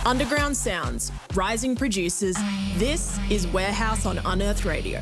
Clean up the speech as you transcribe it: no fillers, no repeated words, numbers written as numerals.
Underground sounds, rising producers. This is Warehouse on Unearth Radio.